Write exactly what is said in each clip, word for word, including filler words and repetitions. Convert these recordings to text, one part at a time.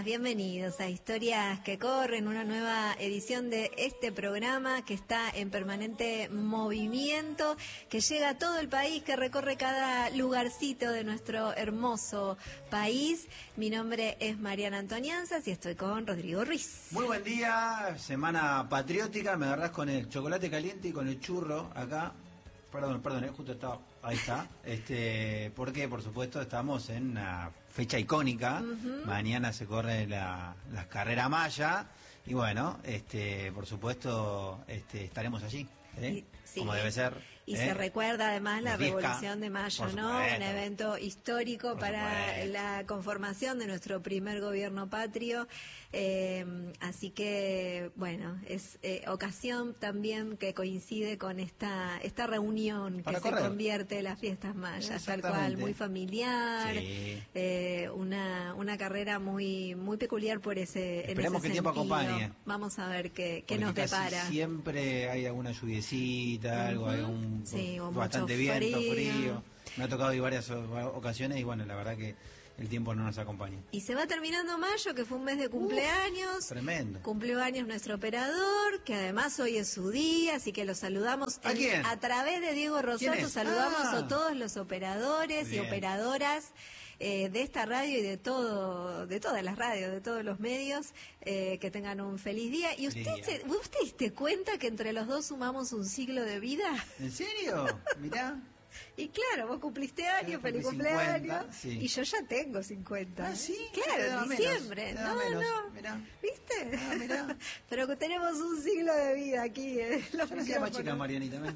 Bienvenidos a Historias que Corren, una nueva edición de este programa que está en permanente movimiento, que llega a todo el país, que recorre cada lugarcito de nuestro hermoso país. Mi nombre es Mariana Antonianzas y estoy con Rodrigo Ruiz. Muy buen día, semana patriótica, me agarrás con el chocolate caliente y con el churro acá. Perdón, perdón, eh, justo estaba, ahí está. Este, porque por supuesto estamos en una fecha icónica. Uh-huh. Mañana se corre la, la carrera maya y bueno, este, por supuesto, este, estaremos allí, ¿eh? Y, sí, como debe ser. Y ¿eh? se recuerda además la Disca, Revolución de Mayo, ¿no? Un evento histórico para supuesto. La conformación de nuestro primer gobierno patrio. Eh, así que, bueno, es eh, ocasión también que coincide con esta esta reunión para que correr. Se convierte en las fiestas mayas, tal cual, muy familiar, sí. eh, una una carrera muy muy peculiar por ese Esperemos en ese que el tiempo sentido. acompañe. Vamos a ver qué, qué Porque nos casi depara. Siempre hay alguna lluviecita, uh-huh. algo, hay un sí, bastante viento, frío. frío. Me ha tocado ir varias ocasiones y bueno, la verdad que el tiempo no nos acompaña. Y se va terminando mayo, que fue un mes de cumpleaños. Uf, tremendo. Cumplió años nuestro operador, que además hoy es su día, así que lo saludamos. ¿A en, quién? A través de Diego Rosato saludamos ah. a todos los operadores Bien. y operadoras eh, de esta radio y de todo, de todas las radios, de todos los medios, eh, que tengan un feliz día. ¿Y usted, día. Se, usted se cuenta que entre los dos sumamos un siglo de vida? ¿En serio? Mirá. Y claro, vos cumpliste años, Yo feliz cincuenta, cumpleaños, sí. y yo ya tengo cincuenta. Ah, sí, claro, en diciembre. Menos, no, menos, no, mirá. ¿viste? Ah, mirá. Pero que tenemos un siglo de vida aquí. Eh, yo no se llama chica Marianita, ¿eh?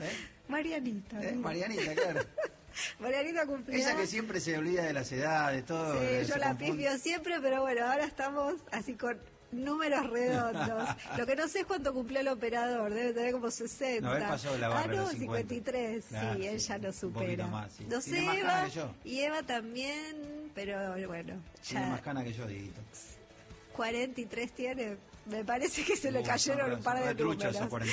Marianita. ¿Eh? Marianita, claro. Marianita cumplió. Ella que siempre se olvida de las edades, todo. Sí, yo la pifio siempre, pero bueno, ahora estamos así con números redondos. Lo que no sé es cuánto cumplió el operador, debe tener como sesenta. No, él pasó la barra. Ah, no, de cincuenta y tres. Claro, sí, él sí, ya lo supera. Un más, sí. No Tiene sé, más Eva, cana que yo. y Eva también, pero bueno. Tiene Ya más cana que yo, Dieguito. cuarenta y tres tiene, me parece que se uh, le cayeron un par de truchas.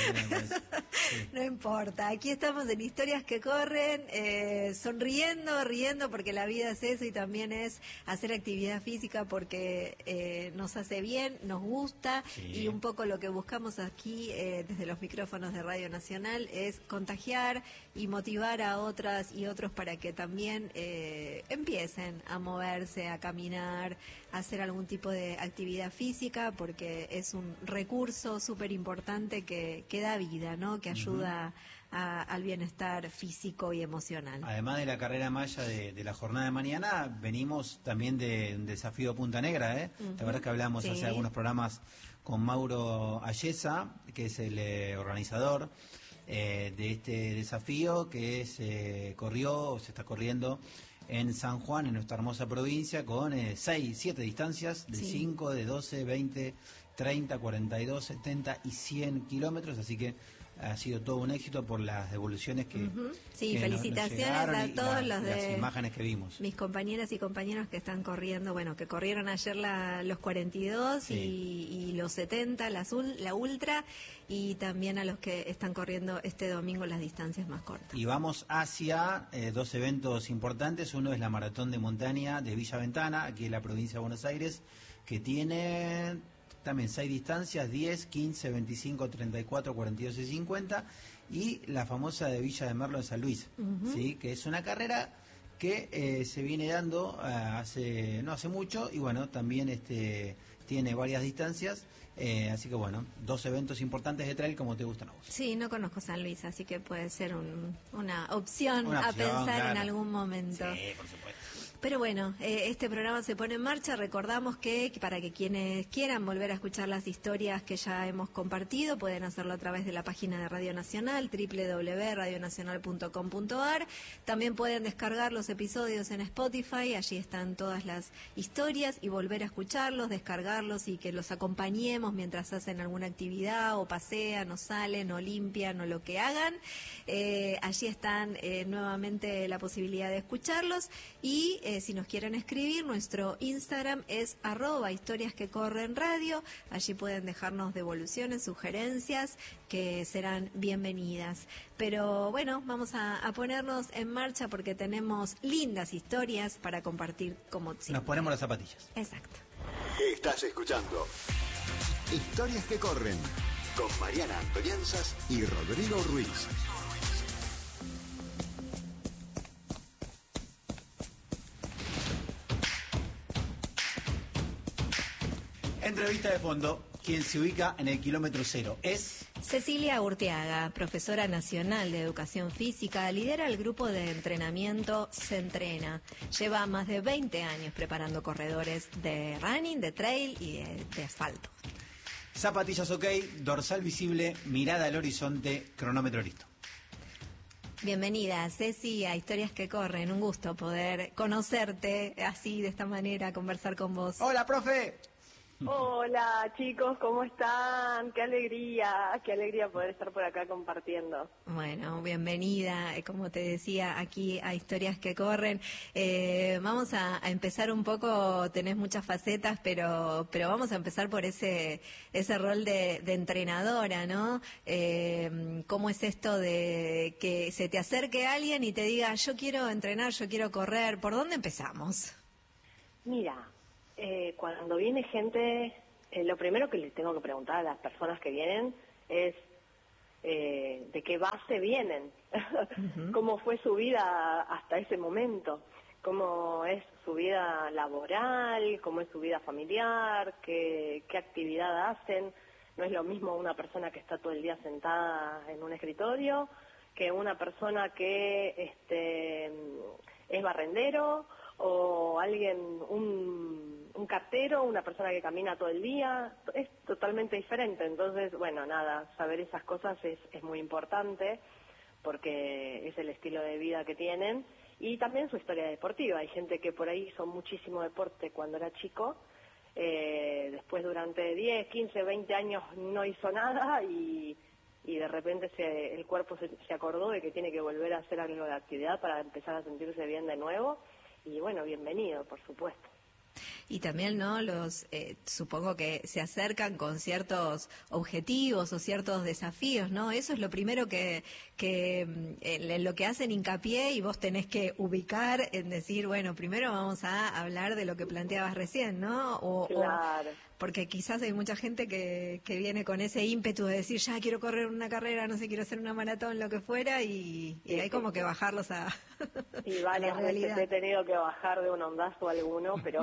Sí. No importa, aquí estamos en Historias que Corren, eh, sonriendo, riendo, porque la vida es eso y también es hacer actividad física porque eh, nos hace bien, nos gusta, sí. Y un poco lo que buscamos aquí eh, desde los micrófonos de Radio Nacional es contagiar y motivar a otras y otros para que también eh, empiecen a moverse, a caminar, a hacer algún tipo de actividad física, porque es un recurso súper importante que, que da vida, ¿no? Que ayuda uh-huh. a, al bienestar físico y emocional. Además de la carrera maya de, de la jornada de mañana, venimos también de un desafío Punta Negra, ¿eh? Uh-huh. La verdad es que hablamos sí. hace algunos programas con Mauro Ayesa, que es el eh, organizador eh, de este desafío que se corrió, se está corriendo en San Juan, en nuestra hermosa provincia, con eh, seis, siete distancias de sí. cinco, de doce, veinte, treinta, cuarenta y dos, setenta y cien kilómetros, así que ha sido todo un éxito por las devoluciones que, uh-huh. sí, que felicitaciones nos, nos a todos la, los de las imágenes que vimos. Mis compañeras y compañeros que están corriendo, bueno, que corrieron ayer la, los cuarenta y dos sí. y, y los setenta, la, la ultra, y también a los que están corriendo este domingo las distancias más cortas. Y vamos hacia eh, dos eventos importantes. Uno es la maratón de montaña de Villa Ventana, aquí en la provincia de Buenos Aires, que tiene también seis distancias, diez, quince, veinticinco, treinta y cuatro, cuarenta y dos y cincuenta, y la famosa de Villa de Merlo en San Luis, uh-huh. ¿sí? Que es una carrera que eh, se viene dando uh, hace no hace mucho, y bueno, también este tiene varias distancias, eh, así que bueno, dos eventos importantes de trail como te gustan a vos. Sí, no conozco San Luis, así que puede ser un, una, opción una opción a pensar claro. en algún momento. Sí, por supuesto. Pero bueno, eh, este programa se pone en marcha. Recordamos que, que para que quienes quieran volver a escuchar las historias que ya hemos compartido, pueden hacerlo a través de la página de Radio Nacional, doble u doble u doble u punto radio nacional punto com punto a r. También pueden descargar los episodios en Spotify, allí están todas las historias, y volver a escucharlos, descargarlos y que los acompañemos mientras hacen alguna actividad, o pasean, o salen, o limpian, o lo que hagan. Eh, allí están eh, nuevamente la posibilidad de escucharlos, y eh, si nos quieren escribir, nuestro Instagram es arroba historias que corren radio. Allí pueden dejarnos devoluciones, sugerencias, que serán bienvenidas. Pero bueno, vamos a, a ponernos en marcha porque tenemos lindas historias para compartir como siempre. Nos ponemos las zapatillas. Exacto. Estás escuchando Historias que corren con Mariana Antonianzas y Rodrigo Ruiz. Entrevista de fondo. Quien se ubica en el kilómetro cero es Cecilia Urteaga, profesora nacional de educación física, lidera el grupo de entrenamiento Se Entrena. Lleva más de veinte años preparando corredores de running, de trail y de, de asfalto. Zapatillas ok, dorsal visible, mirada al horizonte, cronómetro listo. Bienvenida, Ceci, a Historias que Corren. Un gusto poder conocerte así, de esta manera, conversar con vos. ¡Hola, profe! Hola chicos, ¿cómo están? Qué alegría, qué alegría poder estar por acá compartiendo. Bueno, bienvenida, como te decía, aquí a Historias que Corren. Eh, vamos a, a empezar un poco, tenés muchas facetas, pero pero vamos a empezar por ese ese rol de, de entrenadora, ¿no? Eh, ¿Cómo es esto de que se te acerque alguien y te diga, yo quiero entrenar, yo quiero correr? ¿Por dónde empezamos? Mira, Eh, cuando viene gente, eh, lo primero que les tengo que preguntar a las personas que vienen es eh, de qué base vienen, uh-huh. Cómo fue su vida hasta ese momento, cómo es su vida laboral, cómo es su vida familiar, qué, qué actividad hacen. No es lo mismo una persona que está todo el día sentada en un escritorio que una persona que este, es barrendero o alguien, un, un cartero, una persona que camina todo el día, es totalmente diferente. Entonces, bueno, nada, saber esas cosas es, es muy importante porque es el estilo de vida que tienen y también su historia deportiva. Hay gente que por ahí hizo muchísimo deporte cuando era chico, eh, después durante diez, quince, veinte años no hizo nada y, y de repente se, el cuerpo se, se acordó de que tiene que volver a hacer algo de actividad para empezar a sentirse bien de nuevo. Y bueno, bienvenido, por supuesto. Y también, ¿no? Los eh, supongo que se acercan con ciertos objetivos o ciertos desafíos, ¿no? Eso es lo primero que, que en lo que hacen hincapié y vos tenés que ubicar en decir, bueno, primero vamos a hablar de lo que planteabas recién, ¿no? O, claro. O, porque quizás hay mucha gente que, que viene con ese ímpetu de decir, ya quiero correr una carrera, no sé, quiero hacer una maratón, lo que fuera, y, y sí, hay como sí, que bajarlos a, y varias a la realidad. Veces he tenido que bajar de un ondazo alguno, pero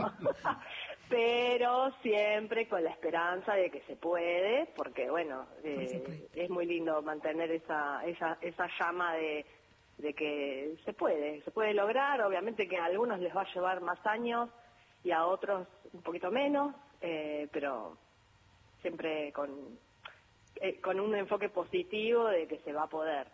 pero siempre con la esperanza de que se puede, porque bueno, eh, es muy lindo mantener esa esa, esa llama de, de que se puede, se puede lograr. Obviamente que a algunos les va a llevar más años y a otros un poquito menos, eh, pero siempre con, eh, con un enfoque positivo de que se va a poder.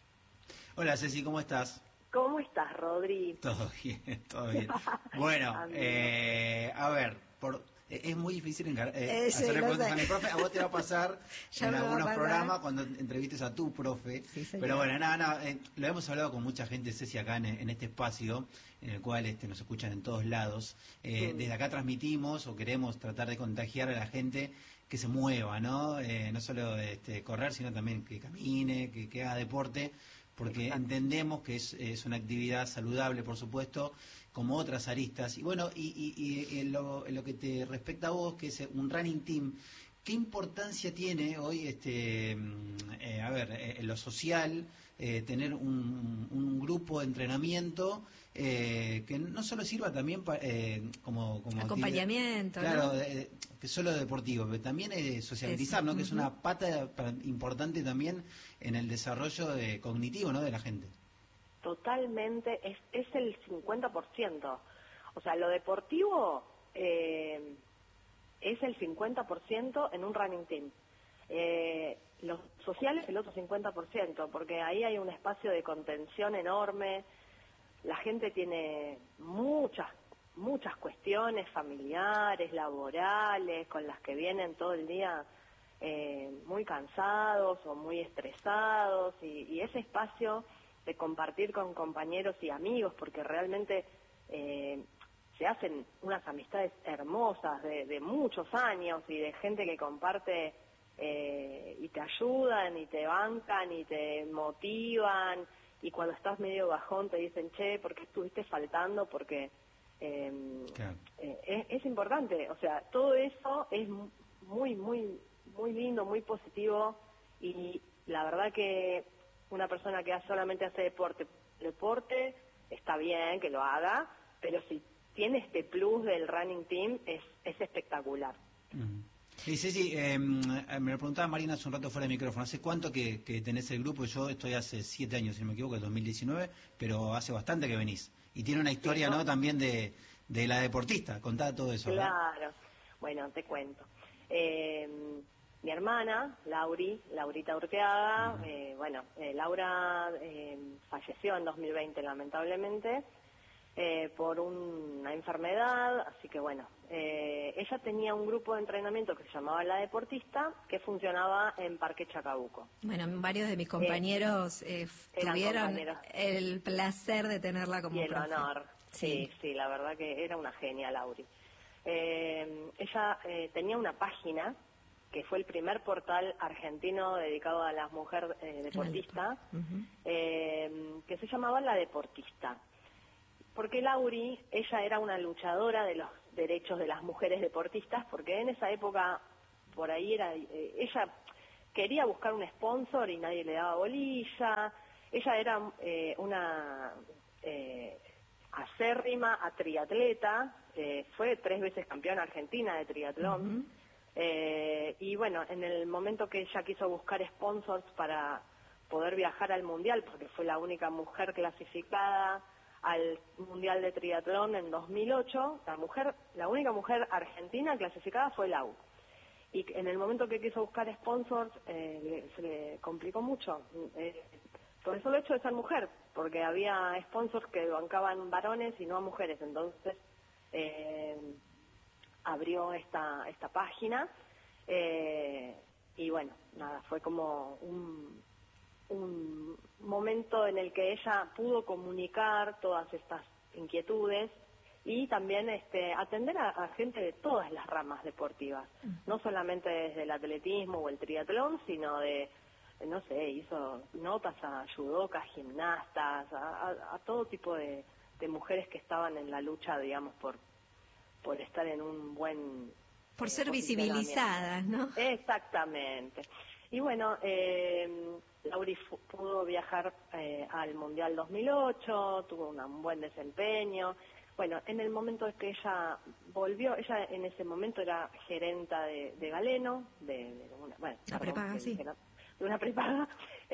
Hola Ceci, ¿cómo estás? ¿Cómo estás, Rodri? Todo bien, todo bien. Bueno, eh, a ver, por, es muy difícil encar- eh, eh, sí, hacerle preguntas sé. a mi profe. A vos te va a pasar en algunos programas cuando entrevistes a tu profe. Sí, pero bueno, nada, nada, eh, lo hemos hablado con mucha gente, Ceci, acá en, en este espacio, en el cual este, nos escuchan en todos lados. Eh, sí. Desde acá transmitimos o queremos tratar de contagiar a la gente que se mueva, ¿no? Eh, no solo este, correr, sino también que camine, que, que haga deporte, porque entendemos que es, es una actividad saludable, por supuesto, como otras aristas. Y bueno, y, y, y en, lo, en lo que te respecta a vos, que es un running team, ¿qué importancia tiene hoy, este, eh, a ver, eh, en lo social, eh, tener un, un grupo de entrenamiento eh, que no solo sirva también pa, eh, como, como... acompañamiento, tiene, claro, ¿no? eh, que solo deportivo, pero también eh, sociabilizar, Eso. ¿no? Uh-huh. Que es una pata para, importante también en el desarrollo de, cognitivo, ¿no? De la gente. Totalmente, es, es el cincuenta por ciento. O sea, lo deportivo eh, es el cincuenta por ciento en un running team. Eh, lo social es el otro cincuenta por ciento, porque ahí hay un espacio de contención enorme. La gente tiene muchas, muchas cuestiones familiares, laborales, con las que vienen todo el día eh, muy cansados o muy estresados, y, y ese espacio de compartir con compañeros y amigos, porque realmente eh, se hacen unas amistades hermosas de, de muchos años y de gente que comparte eh, y te ayudan y te bancan y te motivan, y cuando estás medio bajón te dicen, che, ¿por qué estuviste faltando? Porque Eh, claro. eh, es, es importante, o sea, todo eso es muy, muy, muy lindo, muy positivo, y la verdad que una persona que solamente hace deporte, deporte está bien que lo haga, pero si tiene este plus del running team es, es espectacular. Uh-huh. Sí, sí, sí, eh, me lo preguntaba Marina hace un rato fuera de micrófono, ¿hace cuánto que, que tenés el grupo? Yo estoy hace siete años, si no me equivoco, el dos mil diecinueve, pero hace bastante que venís. Y tiene una historia, sí, ¿no? ¿no? También de, de la deportista, contá todo eso. Claro, ¿verdad? Bueno, te cuento. Eh, mi hermana, Lauri, Laurita Urteaga, uh-huh. eh, bueno, eh, Laura eh, falleció en dos mil veinte, lamentablemente, eh, por un, una enfermedad, así que bueno, eh, ella tenía un grupo de entrenamiento que se llamaba La Deportista, que funcionaba en Parque Chacabuco. Bueno, varios de mis compañeros eh, eh, tuvieron compañeros. el placer de tenerla como y el profe. honor, sí. sí, sí, la verdad que era una genia, Lauri. Eh, ella eh, tenía una página que fue el primer portal argentino dedicado a las mujeres eh, deportistas, uh-huh. eh, que se llamaba La Deportista. Porque Lauri, ella era una luchadora de los derechos de las mujeres deportistas, porque en esa época, por ahí era, eh, ella quería buscar un sponsor y nadie le daba bolilla. Ella era eh, una eh, acérrima a triatleta, eh, fue tres veces campeona argentina de triatlón. Uh-huh. eh, y bueno, en el momento que ella quiso buscar sponsors para poder viajar al mundial, porque fue la única mujer clasificada al Mundial de Triatlón en dos mil ocho, la mujer, la única mujer argentina clasificada fue Lau. Y en el momento que quiso buscar sponsors, eh, le, se le complicó mucho. Eh, por eso lo hecho de ser mujer, porque había sponsors que bancaban varones y no a mujeres. Entonces, eh, abrió esta, esta página, eh, y bueno, nada, fue como un... un momento en el que ella pudo comunicar todas estas inquietudes y también este, atender a, a gente de todas las ramas deportivas, no solamente desde el atletismo o el triatlón, sino de, no sé, hizo notas a judocas, gimnastas, a, a, a todo tipo de, de mujeres que estaban en la lucha, digamos, por, por estar en un buen... Por eh, ser visibilizadas, ¿no? Exactamente. Y bueno, eh, Lauri pudo viajar eh, al Mundial dos mil ocho, tuvo una, un buen desempeño. Bueno, en el momento en que ella volvió, ella en ese momento era gerenta de, de Galeno, de, de una, bueno, la perdón, prepaga, de, sí. de una prepaga,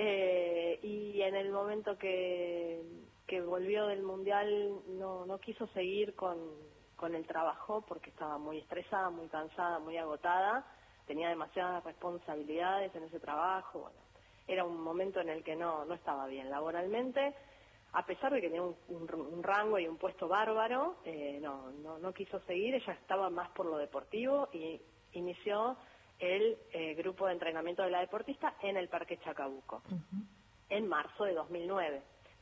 eh, y en el momento que, que volvió del Mundial no, no quiso seguir con, con el trabajo porque estaba muy estresada, muy cansada, muy agotada. Tenía demasiadas responsabilidades en ese trabajo, bueno, era un momento en el que no, no estaba bien laboralmente, a pesar de que tenía un, un, un rango y un puesto bárbaro, eh, no, no, no quiso seguir, ella estaba más por lo deportivo y inició el eh, grupo de entrenamiento de La Deportista en el Parque Chacabuco, uh-huh. en marzo de dos mil nueve.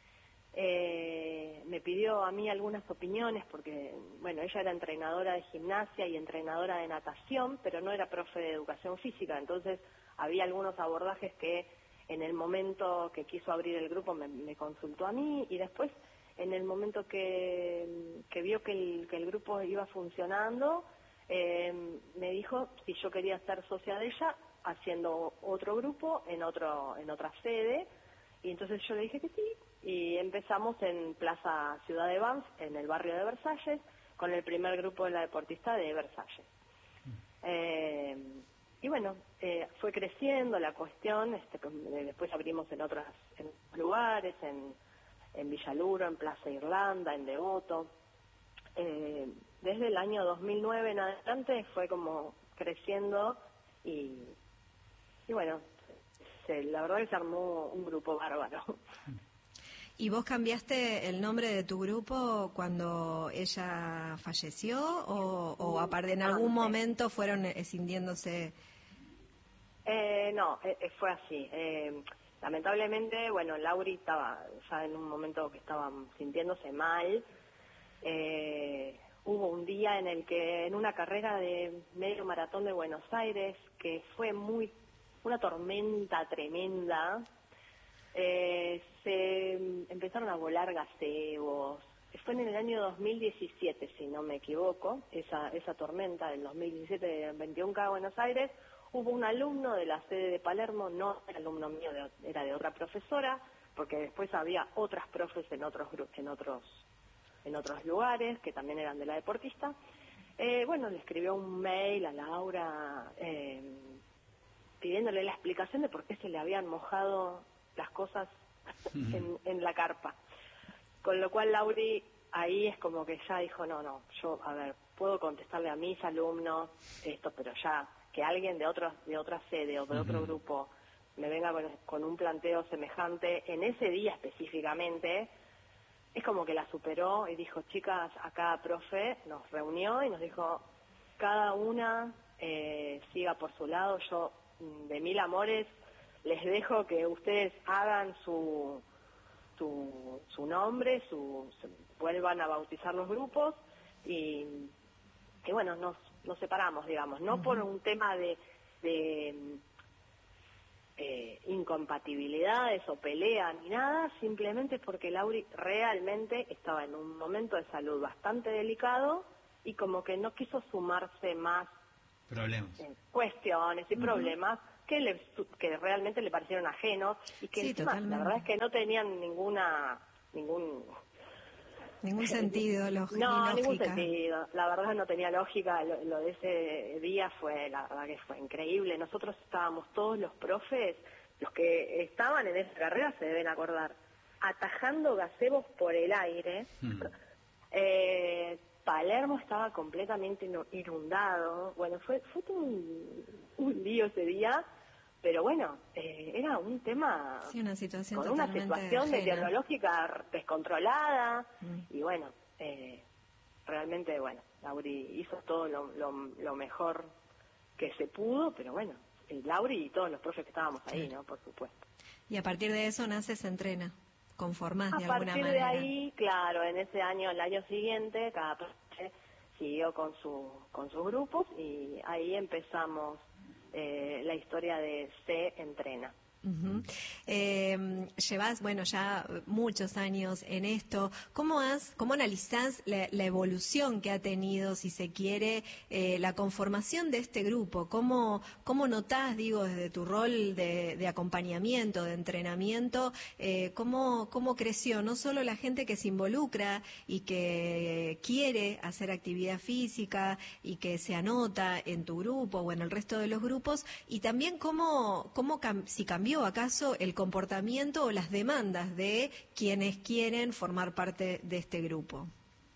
Eh, me pidió a mí algunas opiniones porque, bueno, ella era entrenadora de gimnasia y entrenadora de natación, pero no era profe de educación física, entonces había algunos abordajes que en el momento que quiso abrir el grupo me, me consultó a mí y después en el momento que, que vio que el, que el grupo iba funcionando, eh, me dijo si yo quería ser socia de ella haciendo otro grupo en, otro, en otra sede, y entonces yo le dije que sí. Y empezamos en Plaza Ciudad de Banff, en el barrio de Versalles, con el primer grupo de La Deportista de Versalles. Mm. Eh, y bueno, eh, fue creciendo la cuestión, este, después abrimos en otros en lugares, en, en Villaluro, en Plaza Irlanda, en Devoto. Eh, desde el año dos mil nueve en adelante fue como creciendo y, y bueno, se, la verdad que se armó un grupo bárbaro. ¿Y vos cambiaste el nombre de tu grupo cuando ella falleció o, o aparte en algún momento fueron escindiéndose? Eh, no, eh, fue así. Eh, lamentablemente, bueno, Lauri estaba ya en un momento que estaba sintiéndose mal. Eh, hubo un día en el que en una carrera de medio maratón de Buenos Aires, que fue muy una tormenta tremenda, Eh, se empezaron a volar gazebos, fue en el año dos mil diecisiete, si no me equivoco, esa, esa tormenta del dos mil diecisiete de veintiún K Buenos Aires. Hubo un alumno de la sede de Palermo, no era alumno mío, de, era de otra profesora, porque después había otras profes en otros en otros en otros lugares que también eran de la deportista. Eh, bueno, le escribió un mail a Laura eh, pidiéndole la explicación de por qué se le habían mojado las cosas en, en la carpa. Con lo cual Lauri ahí es como que ya dijo, no, no, yo, a ver, puedo contestarle a mis alumnos esto, pero ya que alguien de otro, de otra sede o de otro uh-huh. grupo me venga con, con un planteo semejante en ese día específicamente, es como que la superó y dijo, chicas, acá profe nos reunió y nos dijo, cada una eh, siga por su lado, yo de mil amores les dejo que ustedes hagan su su, su nombre, su, su vuelvan a bautizar los grupos y que bueno, nos, nos separamos, digamos, no uh-huh. por un tema de, de eh, incompatibilidades o pelea ni nada, simplemente porque Lauri realmente estaba en un momento de salud bastante delicado y como que no quiso sumarse más problemas, eh, cuestiones y uh-huh. problemas que le que realmente le parecieron ajenos y que sí, encima, la verdad es que no tenían ninguna ningún ningún sentido lógico. No, ningún sentido. La verdad no tenía lógica. Lo, lo de ese día fue, la verdad que fue increíble. Nosotros estábamos todos los profes, los que estaban en esa carrera se deben acordar, atajando gazebos por el aire. Mm. Eh, Palermo estaba completamente inundado. Bueno, fue, fue todo un, un lío ese día, pero bueno, eh, era un tema sí, una situación con una situación ajena. Meteorológica descontrolada mm. y bueno, eh, realmente, bueno, Lauri hizo todo lo, lo, lo mejor que se pudo, pero bueno, el Lauri y todos los profes que estábamos ahí, ¿no? Por supuesto. Y a partir de eso nace Se Entrena. Conformás de alguna manera. A partir de ahí, claro, en ese año, el año siguiente, cada profe siguió con su con sus grupos y ahí empezamos eh, la historia de Se Entrena. Uh-huh. Eh, llevas, bueno, ya muchos años en esto. ¿Cómo has, cómo analizás la, la evolución que ha tenido, si se quiere, eh, la conformación de este grupo? ¿Cómo, cómo notás, digo, desde tu rol de, de acompañamiento, de entrenamiento, eh, cómo, cómo creció no solo la gente que se involucra y que quiere hacer actividad física y que se anota en tu grupo o en el resto de los grupos, y también cómo, cómo cam- si cambió acaso el comportamiento o las demandas de quienes quieren formar parte de este grupo?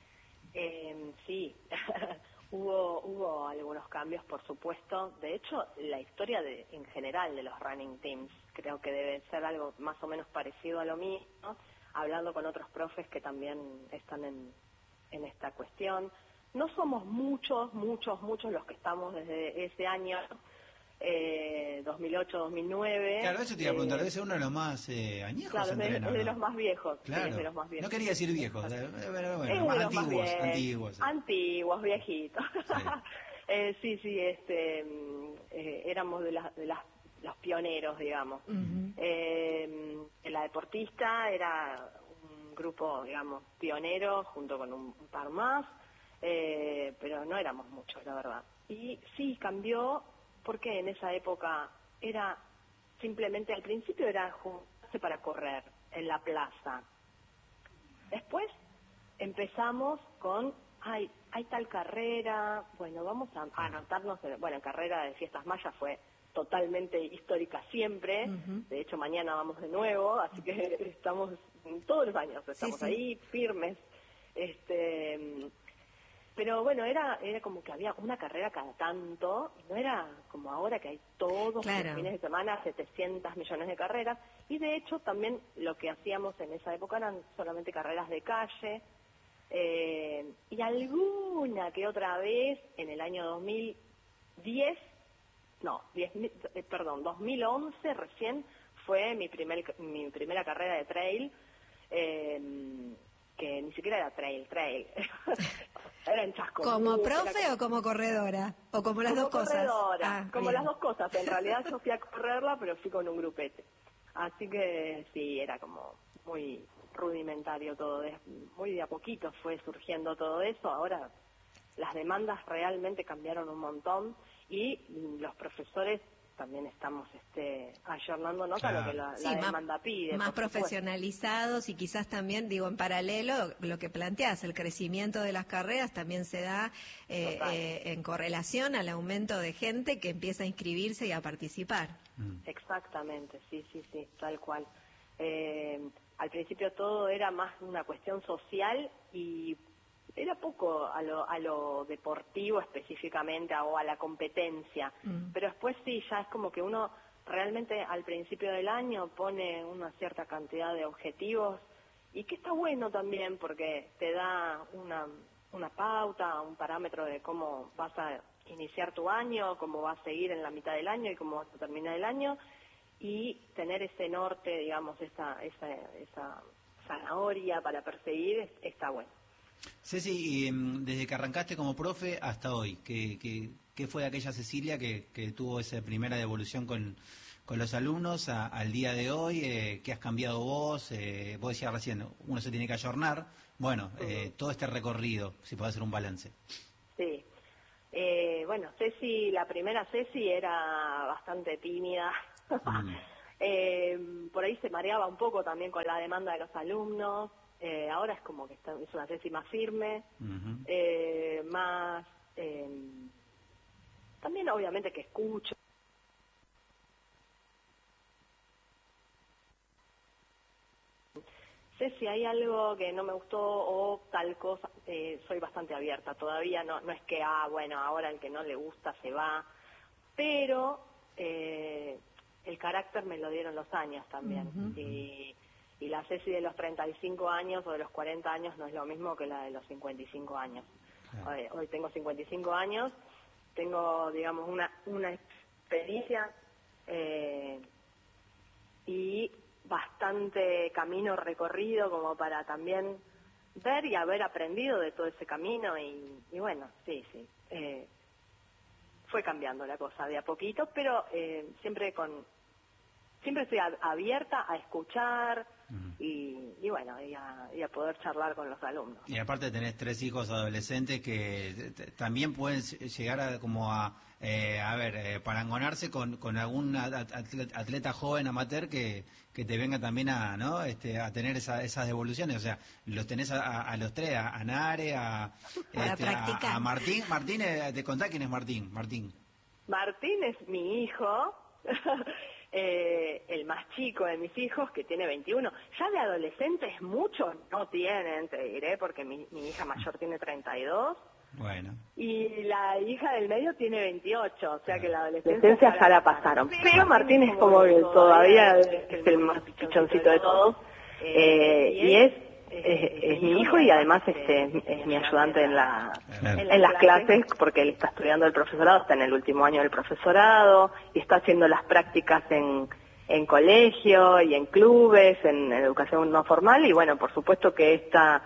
Eh, sí, hubo hubo algunos cambios, por supuesto. De hecho, la historia de, en general de los running teams creo que debe ser algo más o menos parecido a lo mismo, hablando con otros profes que también están en, en esta cuestión. No somos muchos, muchos, muchos los que estamos desde ese año, Eh, dos mil ocho, dos mil nueve. Claro, eso te iba a preguntar, debe ser uno de los más eh, añejos. Claro, entrena, es de, ¿no? de los más viejos. Claro. Sí, es de los más viejos. No quería decir viejos, pero bueno, es más de antiguos, los más antiguos. Sí. Antiguos, viejitos. Sí, eh, sí, sí, este, eh, éramos de, las, de las, los pioneros, digamos. Uh-huh. eh, la deportista era un grupo, digamos, pionero, junto con un, un par más, eh, pero no éramos muchos, la verdad. Y sí, cambió. Porque en esa época era simplemente, al principio era juntarse para correr en la plaza. Después empezamos con, ay, hay tal carrera, bueno, vamos a, a anotarnos, en, bueno, en carrera de fiestas mayas fue totalmente histórica siempre, uh-huh. De hecho mañana vamos de nuevo, así que estamos todos los años, estamos sí, sí. ahí firmes, este... Pero bueno, era era como que había una carrera cada tanto, no era como ahora que hay todos claro. los fines de semana setecientos millones de carreras, y de hecho también lo que hacíamos en esa época eran solamente carreras de calle, eh, y alguna que otra vez en el año dos mil diez, no, diez, eh, perdón, dos mil once recién fue mi, primer, mi primera carrera de trail, eh, que ni siquiera era trail, trail. Era en Chasco. ¿Como profe era... o como corredora? ¿O como las como dos cosas? Corredora, ah, como bien. las dos cosas. En realidad yo fui a correrla, pero fui con un grupete. Así que sí, era como muy rudimentario todo, es muy de a poquito fue surgiendo todo eso. Ahora las demandas realmente cambiaron un montón y los profesores también estamos este, ayornándonos claro. a lo que la, sí, la más, demanda pide. Más profesionalizados y quizás también, digo, en paralelo, lo que planteas, el crecimiento de las carreras también se da eh, eh, en correlación al aumento de gente que empieza a inscribirse y a participar. Exactamente, sí, sí, sí, tal cual. Eh, al principio todo era más una cuestión social y era poco a lo, a lo deportivo específicamente o a la competencia, mm. pero después sí, ya es como que uno realmente al principio del año pone una cierta cantidad de objetivos y que está bueno también porque te da una, una pauta, un parámetro de cómo vas a iniciar tu año, cómo vas a seguir en la mitad del año y cómo vas a terminar el año y tener ese norte, digamos, esa, esa, esa zanahoria para perseguir está bueno. Ceci, y, desde que arrancaste como profe hasta hoy, ¿qué, qué, qué fue aquella Cecilia que, que tuvo esa primera devolución con, con los alumnos a, al día de hoy? Eh, ¿Qué has cambiado vos? Eh, vos decías recién, uno se tiene que ayornar. Bueno, eh, uh-huh. todo este recorrido, si podés hacer un balance. Sí. Eh, bueno, Ceci, la primera Ceci era bastante tímida. Mm. eh, por ahí se mareaba un poco también con la demanda de los alumnos. Eh, ahora es como que está, es una Ceci más firme, uh-huh. eh, más... Eh, también obviamente que escucho. Sé si hay algo que no me gustó o tal cosa, eh, soy bastante abierta todavía, no, no es que, ah, bueno, ahora el que no le gusta se va, pero eh, el carácter me lo dieron los años también, uh-huh. y... Y la Ceci de los treinta y cinco años o de los cuarenta años no es lo mismo que la de los cincuenta y cinco años. Claro. Hoy, hoy tengo cincuenta y cinco años, tengo, digamos, una, una experiencia eh, y bastante camino recorrido como para también ver y haber aprendido de todo ese camino. Y, y bueno, sí, sí. Eh, fue cambiando la cosa de a poquito, pero eh, siempre con... Siempre estoy abierta a escuchar uh-huh. y, y bueno, y a, y a poder charlar con los alumnos. Y aparte tenés tres hijos adolescentes que t- también pueden llegar a como a, eh, a ver, eh, parangonarse con, con algún atleta, atleta joven amateur que, que te venga también a, ¿no? Este, a tener esa, esas devoluciones. O sea, los tenés a, a, a los tres, a, a Nare, a, este, a, a Martín. Martín, eh, te contá quién es Martín. Martín. Martín es mi hijo. Eh, el más chico de mis hijos, que tiene veintiuno. Ya de adolescentes muchos no tienen, te diré, porque mi, mi hija mayor tiene treinta y dos. Bueno. Y la hija del medio tiene veintiocho, o sea claro. que la adolescencia ya la pasaron. Pero Martín es como que todavía es el más pichoncito de todos. Eh, y es Es, es mi hijo y además este es mi ayudante en la claro. en las clases porque él está estudiando el profesorado, está en el último año del profesorado y está haciendo las prácticas en, en colegio y en clubes, en, en educación no formal y bueno, por supuesto que esta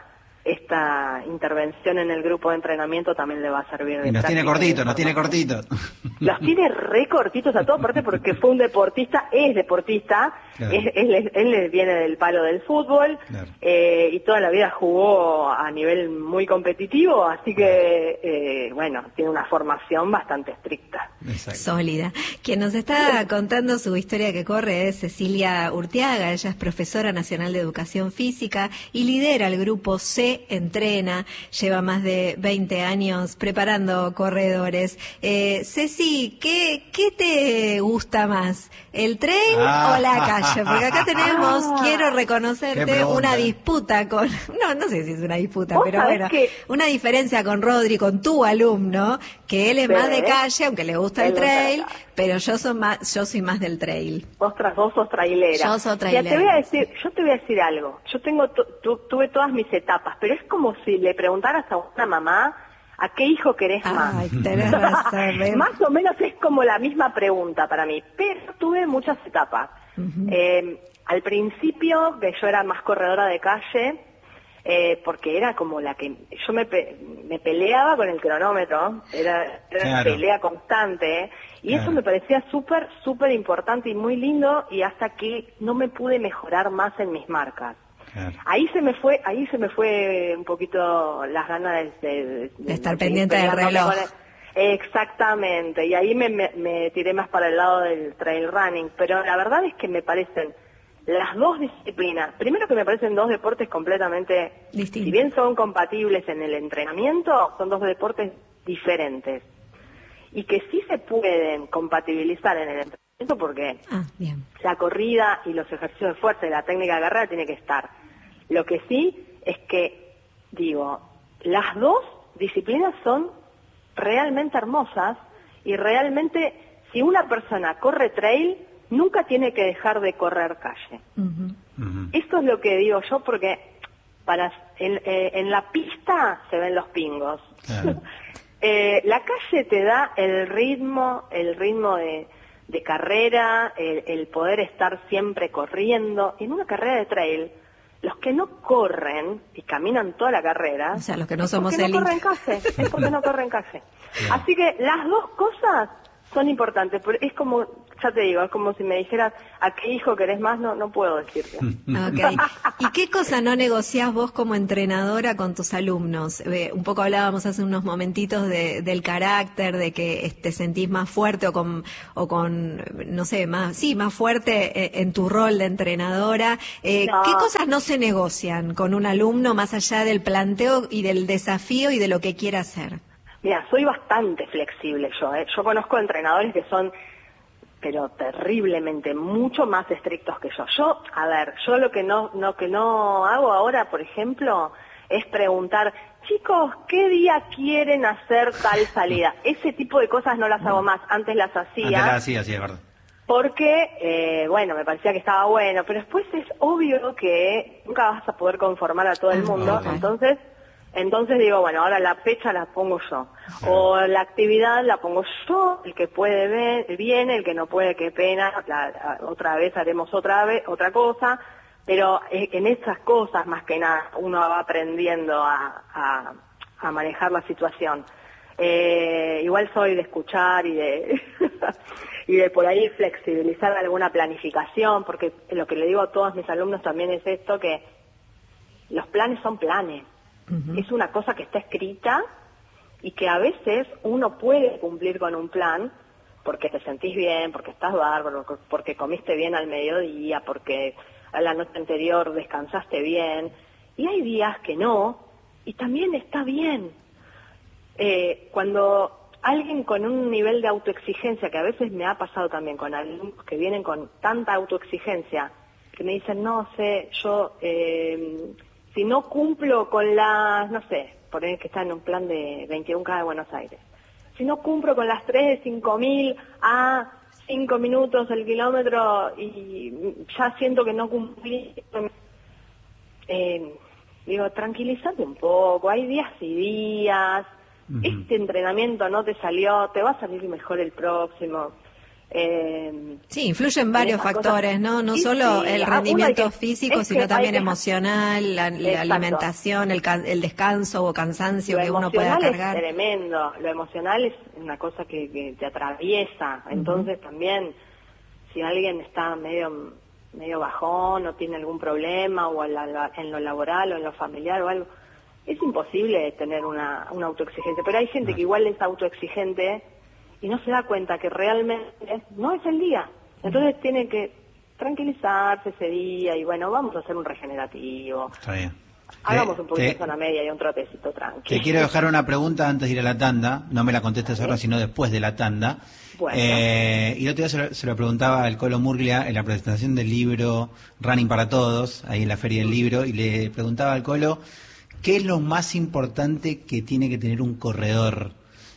esta intervención en el grupo de entrenamiento también le va a servir de y nos tiene cortito, nos tiene cortito. Los tiene re cortitos a todos, aparte porque fue un deportista, es deportista, claro. es, es, él viene del palo del fútbol, claro. eh, y toda la vida jugó a nivel muy competitivo, así que, eh, bueno, tiene una formación bastante estricta. Exacto. Sólida. Quien nos está contando su historia que corre es Cecilia Urteaga, ella es profesora nacional de educación física y lidera el grupo C Entrena, lleva más de veinte años preparando corredores. Eh, Ceci, ¿qué, ¿qué te gusta más? ¿El trail ah. o la calle? Porque acá tenemos, ah. quiero reconocerte, una disputa con, no, no sé si es una disputa, pero bueno, que... una diferencia con Rodri, con tu alumno, que él es ¿Ves? más de calle, aunque le gusta el, el trail, pero yo soy más, yo soy más del trail. Ostras, vos sos trailera. Yo soy trailera. Ya te voy a decir, yo te voy a decir algo. Yo tengo, tu, tu, tuve todas mis etapas, pero es como si le preguntaras a una mamá ¿a qué hijo querés más? Ay, tenés razón. Más o menos es como la misma pregunta para mí, pero tuve muchas etapas. Uh-huh. Eh, al principio, que yo era más corredora de calle, eh, porque era como la que yo me, pe me peleaba con el cronómetro, era, era claro. una pelea constante, y claro. eso me parecía súper, súper importante y muy lindo, y hasta que no me pude mejorar más en mis marcas. Claro. Ahí se me fue, ahí se me fue un poquito las ganas de, de, de, de estar de pendiente del reloj. Exactamente, y ahí me, me, me tiré más para el lado del trail running, pero la verdad es que me parecen las dos disciplinas, primero que me parecen dos deportes completamente distintos. Si bien son compatibles en el entrenamiento, son dos deportes diferentes. Y que sí se pueden compatibilizar en el entrenamiento porque ah, bien. la corrida y los ejercicios de fuerza y la técnica de carrera tiene que estar. Lo que sí es que, digo, las dos disciplinas son realmente hermosas y realmente si una persona corre trail, nunca tiene que dejar de correr calle. Uh-huh. Uh-huh. Esto es lo que digo yo porque para en, eh, en la pista se ven los pingos. Claro. eh, la calle te da el ritmo, el ritmo de, de carrera, el, el poder estar siempre corriendo. En una carrera de trail, los que no corren y caminan toda la carrera, o sea, los que no es somos porque no élite. corren calle, es porque no corren calle. Claro. Así que las dos cosas son importantes, pero es como, ya te digo, es como si me dijeras a qué hijo querés más, no no puedo decirte. Okay. ¿Y qué cosa no negociás vos como entrenadora con tus alumnos? Eh, un poco hablábamos hace unos momentitos de, del carácter, de que te sentís más fuerte o con, o con, no sé, más, sí, más fuerte en tu rol de entrenadora. Eh, No. ¿Qué cosas no se negocian con un alumno más allá del planteo y del desafío y de lo que quiera hacer? Mira, soy bastante flexible yo, ¿eh? Yo conozco entrenadores que son, pero terriblemente, mucho más estrictos que yo. Yo, a ver, yo lo que no, no, que no hago ahora, por ejemplo, es preguntar, chicos, ¿qué día quieren hacer tal salida? Ese tipo de cosas no las hago más, antes las hacía. Antes la hacía, sí, es verdad. Porque, eh, bueno, me parecía que estaba bueno, pero después es obvio que nunca vas a poder conformar a todo el mundo, Okay. entonces... Entonces digo, bueno, ahora la fecha la pongo yo, o la actividad la pongo yo, el que puede ver, viene, el que no puede, qué pena, la, la, otra vez haremos otra vez, otra cosa, pero en esas cosas más que nada uno va aprendiendo a, a, a manejar la situación. Eh, igual soy de escuchar y de y de por ahí flexibilizar alguna planificación, porque lo que le digo a todos mis alumnos también es esto, que los planes son planes. Uh-huh. Es una cosa que está escrita y que a veces uno puede cumplir con un plan porque te sentís bien, porque estás bárbaro, porque comiste bien al mediodía, porque a la noche anterior descansaste bien. Y hay días que no, y también está bien. Eh, cuando alguien con un nivel de autoexigencia, que a veces me ha pasado también con alumnos que vienen con tanta autoexigencia, que me dicen, no sé, yo... Eh, si no cumplo con las, no sé, por ahí que está en un plan de veintiún K de Buenos Aires, si no cumplo con las tres de cinco mil a cinco minutos el kilómetro y ya siento que no cumplí, eh, digo, tranquilízate un poco, hay días y días, uh-huh. Este entrenamiento no te salió, te va a salir mejor el próximo. Eh, sí, influyen varios factores, cosas, ¿no? No solo sí, el rendimiento que, físico, sino también que, emocional, la, la alimentación, el, el descanso o cansancio lo que uno pueda cargar. Es tremendo, lo emocional es una cosa que, que te atraviesa, entonces uh-huh. también si alguien está medio medio bajón o tiene algún problema o en, la, en lo laboral o en lo familiar o algo, es imposible tener una, una autoexigencia, pero hay gente uh-huh. que igual es autoexigente y no se da cuenta que realmente no es el día. Entonces tiene que tranquilizarse ese día y bueno, vamos a hacer un regenerativo. Está bien. Hagamos te, un poquito te, de zona media y un trotecito tranquilo. Te quiero dejar una pregunta antes de ir a la tanda. No me la contestes ahora, sino después de la tanda. Bueno. Eh, y el otro día se lo, se lo preguntaba al Colo Murglia en la presentación del libro Running para Todos, ahí en la Feria del Libro, y le preguntaba al Colo, ¿qué es lo más importante que tiene que tener un corredor?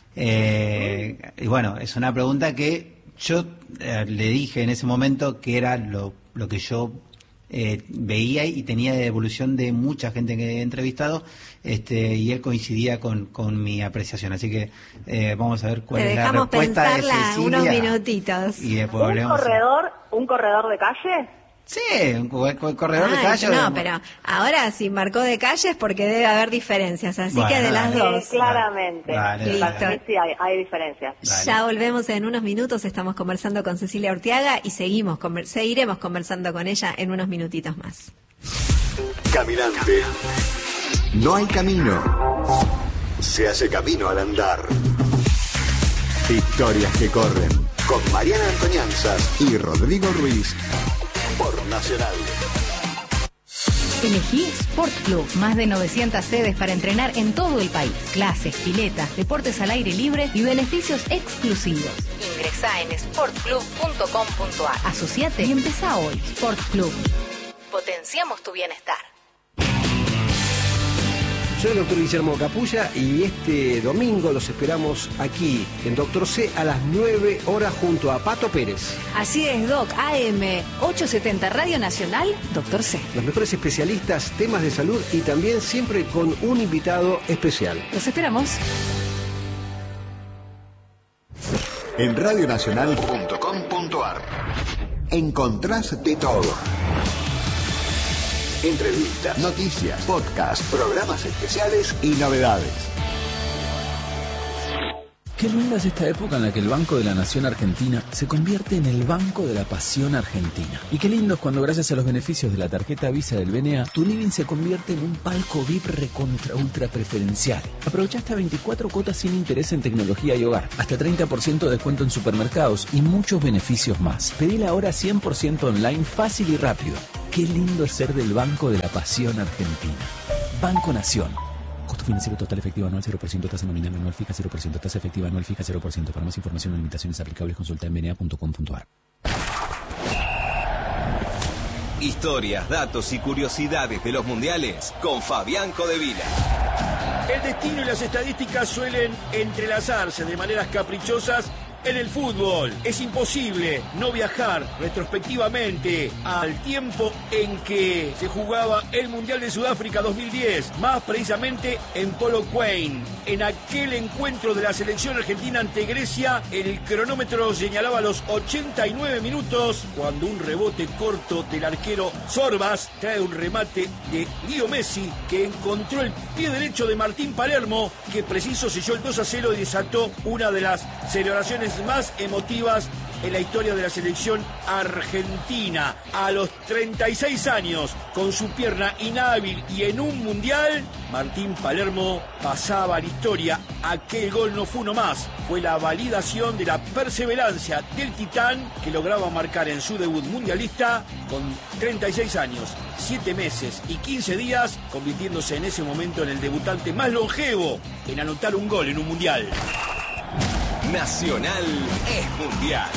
Eh, y bueno, es una pregunta que yo eh, le dije en ese momento que era lo, lo que yo eh, veía y tenía de evolución de mucha gente que he entrevistado, este, y él coincidía con, con mi apreciación. Así que eh, vamos a ver cuál Te es la respuesta de Cecilia. Unos minutitos. Y después ¿Un corredor, un corredor de calle? Sí, un corredor Ay, de calle. No, pero ahora si marcó de calle es porque debe haber diferencias, así bueno, que de las sí, dos. Claramente. Vale, Listo. Vale. Sí, hay, hay diferencias. Vale. Ya volvemos en unos minutos, estamos conversando con Cecilia Urteaga y seguimos, seguiremos conversando con ella en unos minutitos más. Caminante. No hay camino. Se hace camino al andar. Historias que corren. Con Mariana Antonianzas y Rodrigo Ruiz. Por Nacional. Elegí Sport Club. Más de novecientas sedes para entrenar en todo el país. Clases, piletas, deportes al aire libre y beneficios exclusivos. Ingresá en sport club punto com punto a r. Asociate y empezá hoy. Sport Club. Potenciamos tu bienestar. Soy el doctor Guillermo Capulla y este domingo los esperamos aquí en Doctor C a las nueve horas junto a Pato Pérez. Así es, Doc. A M ochocientos setenta Radio Nacional, Doctor C. Los mejores especialistas, temas de salud y también siempre con un invitado especial. Los esperamos. En radio nacional punto com punto a r encontrás de todo. Entrevistas, noticias, podcast, programas especiales y novedades. Qué linda es esta época en la que el Banco de la Nación Argentina se convierte en el Banco de la Pasión Argentina. Y qué lindo es cuando gracias a los beneficios de la tarjeta Visa del B N A, tu living se convierte en un palco V I P recontra ultra preferencial. Aprovecha hasta veinticuatro cuotas sin interés en tecnología y hogar, hasta treinta por ciento de descuento en supermercados y muchos beneficios más. Pedila ahora cien por ciento online, fácil y rápido. Qué lindo es ser del Banco de la Pasión Argentina. Banco Nación. Costo financiero total efectivo anual cero por ciento, tasa nominal anual fija cero por ciento, tasa efectiva anual fija cero por ciento. Para más información o limitaciones aplicables consulta en b n a punto com punto a r. Historias, datos y curiosidades de los mundiales con Fabián Codevila. El destino y las estadísticas suelen entrelazarse de maneras caprichosas en el fútbol. Es imposible no viajar retrospectivamente al tiempo en que se jugaba el Mundial de Sudáfrica dos mil diez, más precisamente en Polokwane. En aquel encuentro de la selección argentina ante Grecia, el cronómetro señalaba los ochenta y nueve minutos cuando un rebote corto del arquero Sorbas trae un remate de Leo Messi que encontró el pie derecho de Martín Palermo, que preciso selló el dos a cero y desató una de las celebraciones más emotivas en la historia de la selección argentina. A los treinta y seis años, con su pierna inhábil y en un mundial, Martín Palermo pasaba a la historia. Aquel gol no fue uno más, fue la validación de la perseverancia del titán que lograba marcar en su debut mundialista con treinta y seis años, siete meses y quince días, convirtiéndose en ese momento en el debutante más longevo en anotar un gol en un mundial. Nacional es mundial.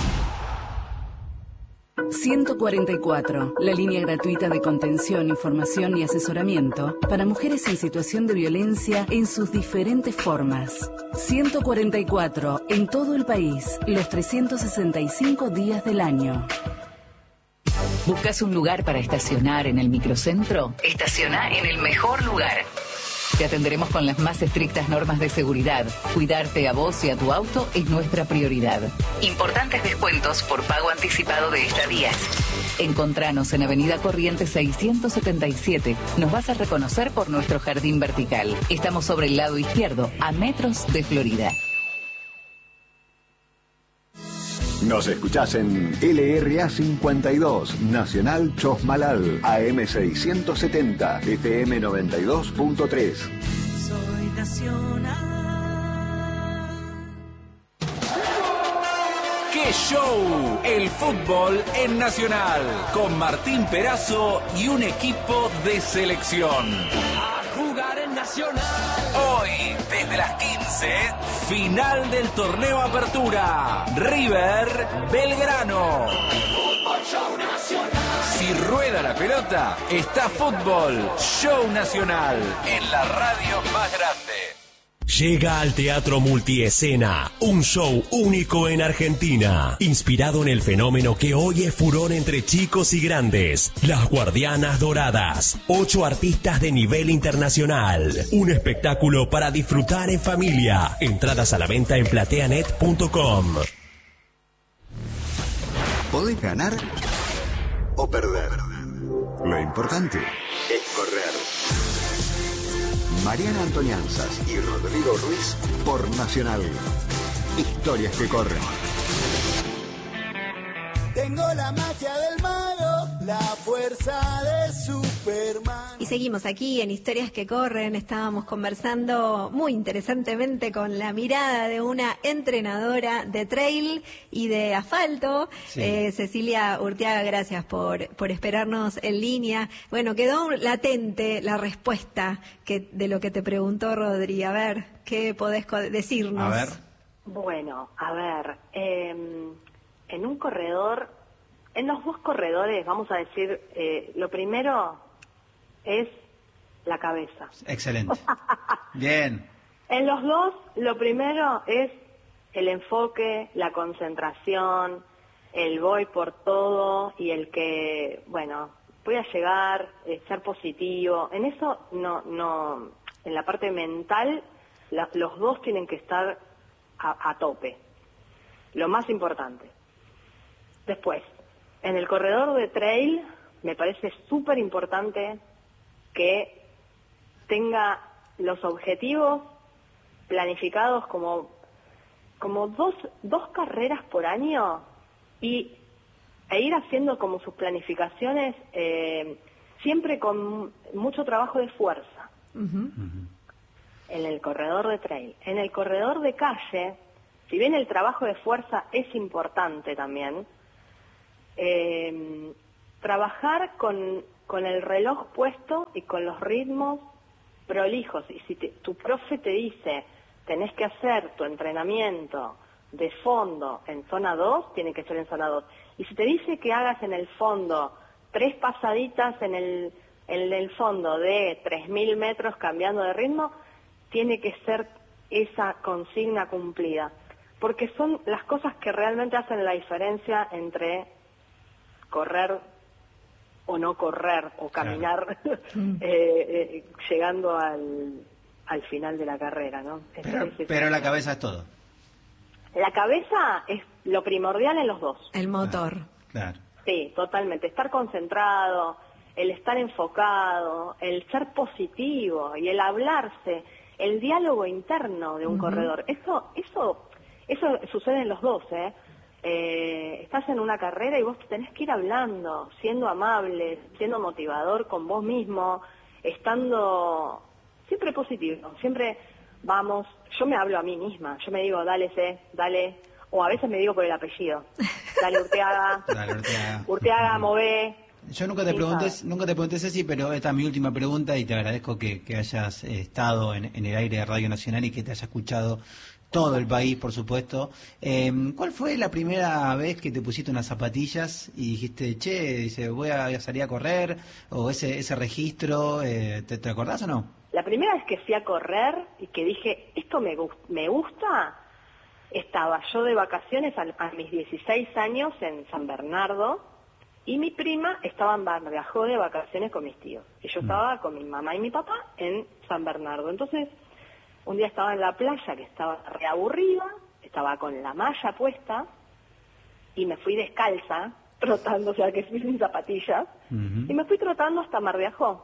ciento cuarenta y cuatro, la línea gratuita de contención, información y asesoramiento para mujeres en situación de violencia en sus diferentes formas. ciento cuarenta y cuatro, en todo el país, los trescientos sesenta y cinco días del año. ¿Buscas un lugar para estacionar en el microcentro? Estaciona en el mejor lugar. Te atenderemos con las más estrictas normas de seguridad. Cuidarte a vos y a tu auto es nuestra prioridad. Importantes descuentos por pago anticipado de estadías. Encontranos en Avenida Corrientes seiscientos setenta y siete. Nos vas a reconocer por nuestro jardín vertical. Estamos sobre el lado izquierdo, a metros de Florida. Nos escuchás en L R A cincuenta y dos, Nacional Chosmalal, A M seiscientos setenta, F M noventa y dos punto tres. Soy nacional. ¡Qué show! El fútbol en Nacional, con Martín Perazo y un equipo de selección. A jugar en Nacional. Hoy, desde las quince, final del torneo Apertura. River Belgrano. Fútbol Show Nacional. Si rueda la pelota, está Fútbol Show Nacional en la radio más grande. Llega al Teatro Multiescena, un show único en Argentina, inspirado en el fenómeno que hoy es furor entre chicos y grandes, Las Guardianas Doradas, ocho artistas de nivel internacional, un espectáculo para disfrutar en familia, entradas a la venta en plateanet punto com. Podés ganar o perder. Lo importante es correr. Mariana Antonianzas y Rodrigo Ruiz por Nacional. Historias que corren. Tengo la magia del mago, la fuerza de Superman. seguimos aquí en Historias que Corren. Estábamos conversando muy interesantemente con la mirada de una entrenadora de trail y de asfalto. Sí. Eh, Cecilia Urteaga, gracias por, por esperarnos en línea. Bueno, quedó latente la respuesta que, de lo que te preguntó Rodri. A ver, ¿qué podés decirnos? A ver. Bueno, a ver, eh, en un corredor, en los dos corredores, vamos a decir, eh, lo primero es la cabeza. Excelente. Bien. En los dos, lo primero es el enfoque, la concentración, el voy por todo y el que, bueno, voy a llegar, eh, ser positivo. En eso, no, no, en la parte mental, la, los dos tienen que estar a, a tope. Lo más importante. Después, en el corredor de trail, me parece súper importante que tenga los objetivos planificados como, como dos, dos carreras por año y, e ir haciendo como sus planificaciones eh, siempre con mucho trabajo de fuerza. Uh-huh. En el corredor de trail. En el corredor de calle, si bien el trabajo de fuerza es importante también, eh, trabajar con, con el reloj puesto y con los ritmos prolijos. Y si te, tu profe te dice, tenés que hacer tu entrenamiento de fondo en zona dos, tiene que ser en zona dos. Y si te dice que hagas en el fondo tres pasaditas en el, en el fondo de tres mil metros cambiando de ritmo, tiene que ser esa consigna cumplida. Porque son las cosas que realmente hacen la diferencia entre correr o no correr, o caminar, claro. eh, eh, llegando al, al final de la carrera, ¿no? Pero, es, es, pero es, la cabeza es todo. La cabeza es lo primordial en los dos. El motor. Claro. Sí, totalmente. Estar concentrado, el estar enfocado, el ser positivo y el hablarse, el diálogo interno de un uh-huh. corredor. Eso, eso, eso sucede en los dos, ¿eh? Eh, estás en una carrera y vos tenés que ir hablando, siendo amable, siendo motivador con vos mismo, estando siempre positivo, siempre vamos, yo me hablo a mí misma, yo me digo, dale C, dale, o a veces me digo por el apellido, dale Urteaga, dale Urteaga, Urteaga, mové. Yo nunca te pregunté, nunca te pregunté Ceci, pero esta es mi última pregunta y te agradezco que, que hayas estado en, en el aire de Radio Nacional y que te haya escuchado todo el país, por supuesto. Eh, ¿Cuál fue la primera vez que te pusiste unas zapatillas y dijiste, che, dice, voy a salir a correr? O ese ese registro, eh, ¿te, ¿te acordás o no? La primera vez que fui a correr y que dije, esto me, me gusta, estaba yo de vacaciones a, a mis dieciséis años en San Bernardo y mi prima estaba en Barbajó de vacaciones con mis tíos. Y yo estaba con mi mamá y mi papá en San Bernardo. Entonces, un día estaba en la playa, que estaba reaburrida, estaba con la malla puesta, y me fui descalza, trotando, o sea, que fui sin zapatillas, uh-huh. y me fui trotando hasta Mar de Ajó.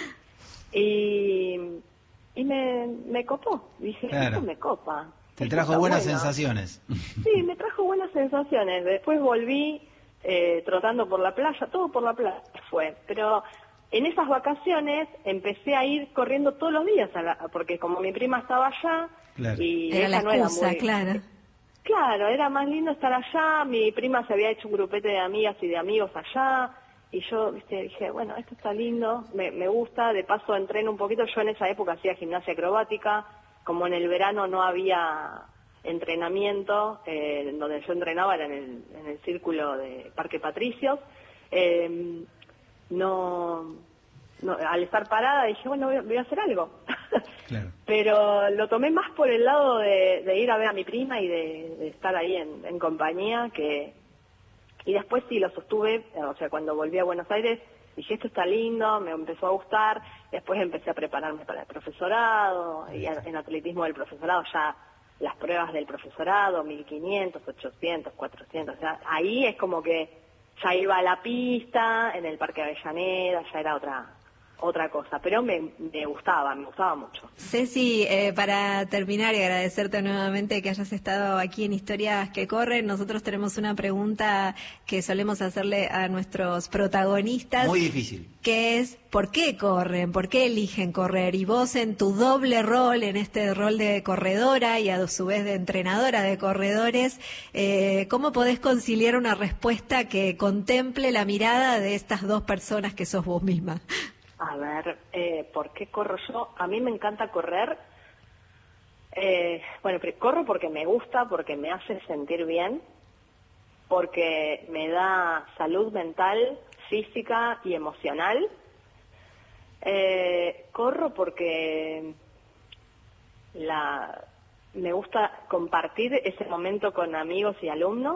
Y, y me, me copó, dije, claro. esto me copa. Te trajo buenas bueno. sensaciones. Sí, me trajo buenas sensaciones. Después volví eh, trotando por la playa, todo por la playa fue, pero... En esas vacaciones empecé a ir corriendo todos los días, a la, porque como mi prima estaba allá, claro. y era ella la no excusa, era muy... claro. Claro, era más lindo estar allá, mi prima se había hecho un grupete de amigas y de amigos allá, y yo, viste, dije, bueno, esto está lindo, me, me gusta, de paso entreno un poquito, yo en esa época hacía gimnasia acrobática, como en el verano no había entrenamiento, eh, donde yo entrenaba era en el, en el círculo de Parque Patricios, eh, no, no, al estar parada dije, bueno, voy, voy a hacer algo. Claro. Pero lo tomé más por el lado de, de ir a ver a mi prima y de, de estar ahí en, en compañía, que y después sí lo sostuve, o sea, cuando volví a Buenos Aires dije, esto está lindo, me empezó a gustar, después empecé a prepararme para el profesorado, y en atletismo del profesorado ya las pruebas del profesorado, mil quinientos, ochocientos, cuatrocientos, o sea, ahí es como que ya iba a la pista, en el Parque Avellaneda, ya era otra otra cosa, pero me, me gustaba, me gustaba mucho. Ceci, eh, para terminar y agradecerte nuevamente que hayas estado aquí en Historias que Corren, nosotros tenemos una pregunta que solemos hacerle a nuestros protagonistas. Muy difícil. Que es, ¿por qué corren? ¿Por qué eligen correr? Y vos en tu doble rol, en este rol de corredora y a su vez de entrenadora de corredores, eh, ¿cómo podés conciliar una respuesta que contemple la mirada de estas dos personas que sos vos misma? A ver, eh, ¿por qué corro yo? A mí me encanta correr. Eh, bueno, corro porque me gusta, porque me hace sentir bien, porque me da salud mental, física y emocional. Eh, corro porque la, me gusta compartir ese momento con amigos y alumnos.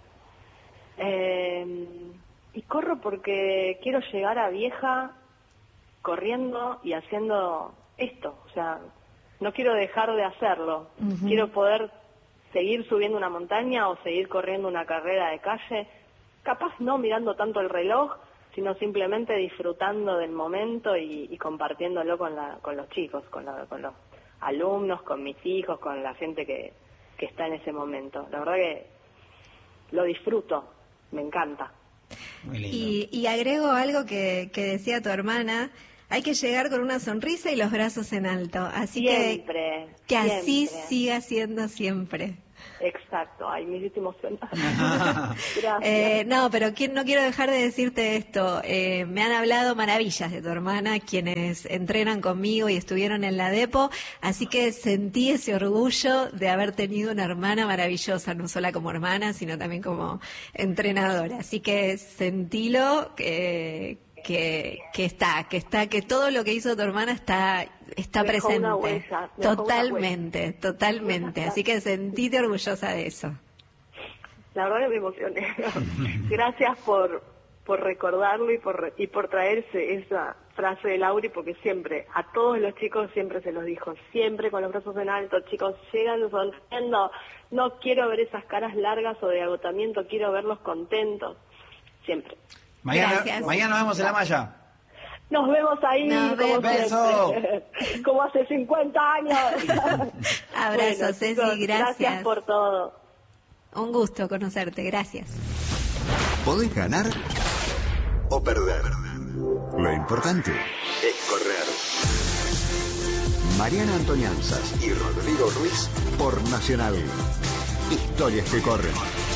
Eh, y corro porque quiero llegar a vieja corriendo y haciendo esto, o sea, no quiero dejar de hacerlo, uh-huh. Quiero poder seguir subiendo una montaña o seguir corriendo una carrera de calle, capaz no mirando tanto el reloj, sino simplemente disfrutando del momento y, y compartiéndolo con, la, con los chicos, con, la, con los alumnos, con mis hijos, con la gente que, que está en ese momento. La verdad que lo disfruto, me encanta. Muy lindo. Y, y agrego algo que, que decía tu hermana, hay que llegar con una sonrisa y los brazos en alto, así siempre, que que siempre. Así siga siendo siempre. Exacto, ay, me hiciste emocionar. Gracias. Eh, no, pero qui- no quiero dejar de decirte esto. Eh, me han hablado maravillas de tu hermana, quienes entrenan conmigo y estuvieron en la Depo, así que sentí ese orgullo de haber tenido una hermana maravillosa, no solo como hermana, sino también como entrenadora. Así que sentilo que... Que, que está, que está, que todo lo que hizo tu hermana está, está me dejó presente. Una huella, me totalmente, totalmente. Así que sentite orgullosa de eso. La verdad que me emocioné. Gracias por, por recordarlo y por, y por traerse esa frase de Lauri, porque siempre, a todos los chicos siempre se los dijo, siempre con los brazos en alto, chicos, llegan sonriendo, no quiero ver esas caras largas o de agotamiento, quiero verlos contentos, siempre. Mañana, mañana nos vemos en la malla. Nos vemos ahí, nos como, beso. como hace cincuenta años. Abrazo, bueno, Ceci, chicos, gracias. Gracias por todo. Un gusto conocerte, gracias. Podés ganar o perder. Lo importante es correr. Mariana Antonianzas y Rodrigo Ruiz por Nacional. Historias que corren.